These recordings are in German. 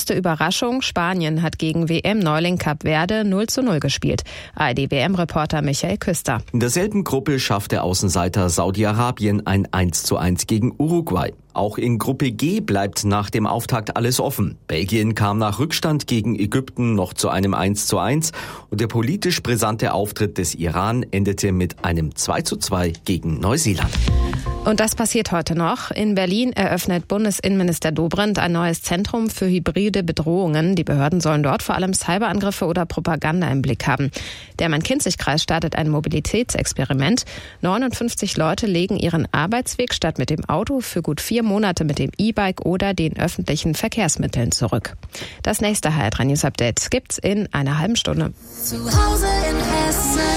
größte Überraschung, Spanien hat gegen WM-Neuling Kap Verde 0:0 gespielt. ARD-WM-Reporter Michael Küster. In derselben Gruppe schafft der Außenseiter Saudi-Arabien ein 1:1 gegen Uruguay. Auch in Gruppe G bleibt nach dem Auftakt alles offen. Belgien kam nach Rückstand gegen Ägypten noch zu einem 1:1 und der politisch brisante Auftritt des Iran endete mit einem 2:2 gegen Neuseeland. Und das passiert heute noch. In Berlin eröffnet Bundesinnenminister Dobrindt ein neues Zentrum für hybride Bedrohungen. Die Behörden sollen dort vor allem Cyberangriffe oder Propaganda im Blick haben. Der Main-Kinzig-Kreis startet ein Mobilitätsexperiment. 59 Leute legen ihren Arbeitsweg statt mit dem Auto für gut 4 Monate mit dem E-Bike oder den öffentlichen Verkehrsmitteln zurück. Das nächste HR3 News Update gibt's in einer halben Stunde. Zu Hause in Hessen.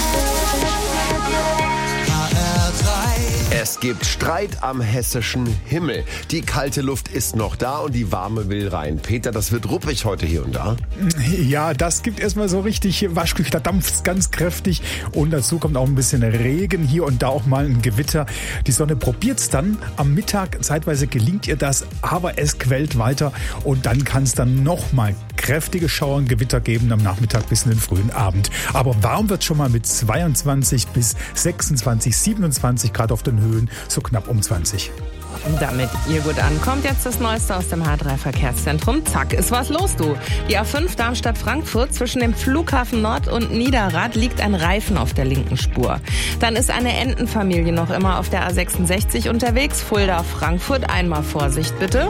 Es gibt Streit am hessischen Himmel. Die kalte Luft ist noch da und die warme will rein. Peter, das wird ruppig heute hier und da. Ja, das gibt erstmal so richtig Waschküche, da dampft es ganz kräftig und dazu kommt auch ein bisschen Regen, hier und da auch mal ein Gewitter. Die Sonne probiert's dann am Mittag, zeitweise gelingt ihr das, aber es quält weiter und dann kann es dann nochmal kräftige Schauer und Gewitter geben am Nachmittag bis in den frühen Abend. Aber warm wird schon mal mit 22 bis 26, 27 Grad auf den Höhen, so knapp um 20. Damit ihr gut ankommt, jetzt das Neueste aus dem H3 Verkehrszentrum. Zack, ist was los, du. Die A5 Darmstadt-Frankfurt zwischen dem Flughafen Nord und Niederrad liegt ein Reifen auf der linken Spur. Dann ist eine Entenfamilie noch immer auf der A66 unterwegs. Fulda-Frankfurt, einmal Vorsicht bitte.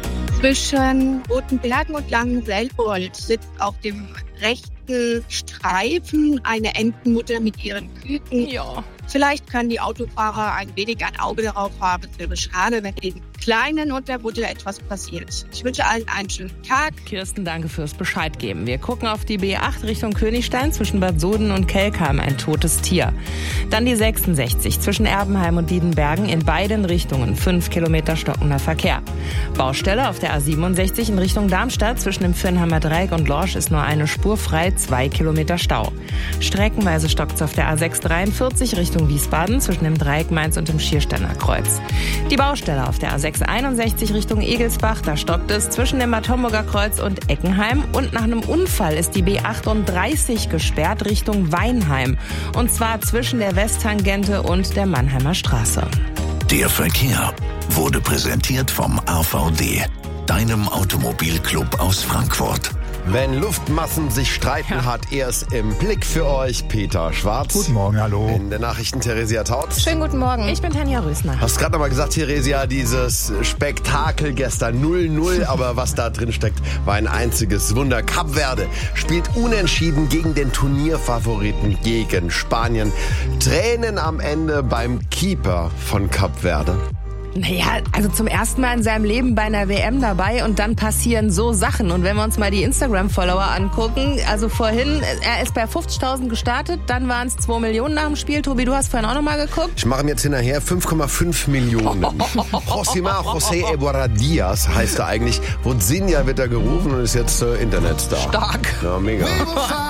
Zwischen Rotenbergen und Langenselbold sitzt auf dem rechten Streifen eine Entenmutter mit ihren Küken. Ja. Vielleicht können die Autofahrer ein wenig ein Auge darauf haben. Es wäre schade, wenn den Kleinen und der Mutter etwas passiert. Ich wünsche allen einen schönen Tag. Kirsten, danke fürs Bescheid geben. Wir gucken auf die B8 Richtung Königstein zwischen Bad Soden und Kelkheim, ein totes Tier. Dann die 66 zwischen Erbenheim und Diedenbergen in beiden Richtungen, 5 Kilometer stockender Verkehr. Baustelle auf der A67 in Richtung Darmstadt zwischen dem Firnheimer Dreieck und Lorsch ist nur eine Spur frei, 2 Kilometer Stau. Streckenweise stockt's auf der A643 Richtung Wiesbaden zwischen dem Dreieck Mainz und dem Schiersteiner Kreuz. Die Baustelle auf der A661 Richtung Egelsbach, da stockt es zwischen dem Bad Homburger Kreuz und Eckenheim und nach einem Unfall ist die B38 gesperrt Richtung Weinheim und zwar zwischen der Westtangente und der Mannheimer Straße. Der Verkehr wurde präsentiert vom AVD, deinem Automobilclub aus Frankfurt. Wenn Luftmassen sich streiten, hat er es im Blick für euch, Peter Schwarz. Guten Morgen, hallo. In der Nachrichten Theresia Taut. Schönen guten Morgen, ich bin Tanja Rösner. Hast gerade nochmal gesagt, Theresia, dieses Spektakel gestern 0:0, aber was da drin steckt, war ein einziges Wunder. Kap Verde spielt unentschieden gegen den Turnierfavoriten, gegen Spanien. Tränen am Ende beim Keeper von Kap Verde. Naja, also zum ersten Mal in seinem Leben bei einer WM dabei und dann passieren so Sachen. Und wenn wir uns mal die Instagram-Follower angucken, also vorhin, er ist bei 50.000 gestartet, dann waren es 2 Millionen nach dem Spiel. Tobi, du hast vorhin auch nochmal geguckt. Ich mache ihm jetzt hinterher 5,5 Millionen. Josimar José Ebrard Diaz heißt er eigentlich. Wodzinja wird er gerufen und ist jetzt Internetstar. Stark. Ja, mega.